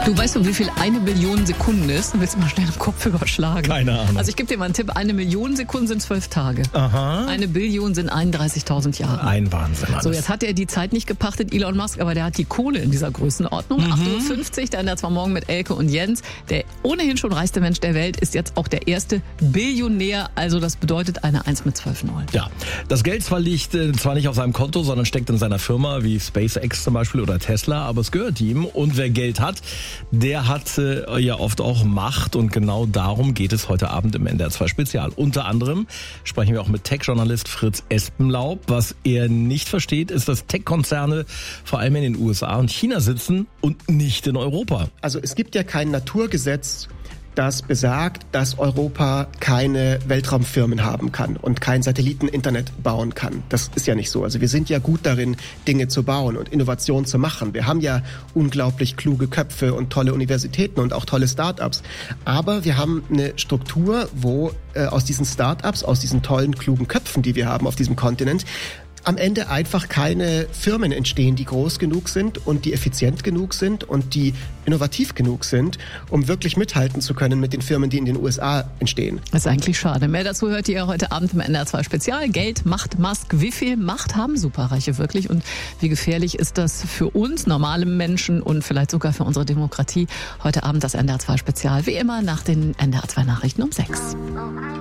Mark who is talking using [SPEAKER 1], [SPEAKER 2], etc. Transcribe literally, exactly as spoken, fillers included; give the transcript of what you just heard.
[SPEAKER 1] Du weißt doch, wie viel eine Billion Sekunden ist? Du willst mal schnell im Kopf überschlagen.
[SPEAKER 2] Keine Ahnung.
[SPEAKER 1] Also ich gebe dir mal einen Tipp. Eine Million Sekunden sind zwölf Tage.
[SPEAKER 2] Aha.
[SPEAKER 1] Eine Billion sind einunddreißigtausend Jahre.
[SPEAKER 2] Ein Wahnsinn alles.
[SPEAKER 1] So, jetzt hat er die Zeit nicht gepachtet, Elon Musk, aber der hat die Kohle in dieser Größenordnung.
[SPEAKER 2] Mhm.
[SPEAKER 1] acht Uhr fünfzig, dann da zwar morgen mit Elke und Jens. Der ohnehin schon reichste Mensch der Welt ist jetzt auch der erste Billionär. Also das bedeutet eine eins mit zwölf Nullen.
[SPEAKER 2] Ja, das Geld zwar liegt äh, zwar nicht auf seinem Konto, sondern steckt in seiner Firma, wie SpaceX zum Beispiel oder Tesla, aber es gehört ihm. Und wer Geld hat, der hat äh, ja oft auch Macht, und genau darum geht es heute Abend im N D R zwei Spezial. Unter anderem sprechen wir auch mit Tech-Journalist Fritz Espenlaub. Was er nicht versteht, ist, dass Tech-Konzerne vor allem in den U S A und China sitzen und nicht in Europa.
[SPEAKER 3] Also es gibt ja kein Naturgesetz, das besagt, dass Europa keine Weltraumfirmen haben kann und kein Satelliteninternet bauen kann. Das ist ja nicht so. Also wir sind ja gut darin, Dinge zu bauen und Innovationen zu machen. Wir haben ja unglaublich kluge Köpfe und tolle Universitäten und auch tolle Start-ups. Aber wir haben eine Struktur, wo äh, aus diesen Start-ups, aus diesen tollen, klugen Köpfen, die wir haben auf diesem Kontinent, am Ende einfach keine Firmen entstehen, die groß genug sind und die effizient genug sind und die innovativ genug sind, um wirklich mithalten zu können mit den Firmen, die in den U S A entstehen.
[SPEAKER 1] Das ist eigentlich schade. Mehr dazu hört ihr heute Abend im N D R zwei Spezial. Geld, Macht, Musk. Wie viel Macht haben Superreiche wirklich? Und wie gefährlich ist das für uns, normale Menschen, und vielleicht sogar für unsere Demokratie? Heute Abend das N D R zwei Spezial. Wie immer nach den N D R zwei Nachrichten um sechs.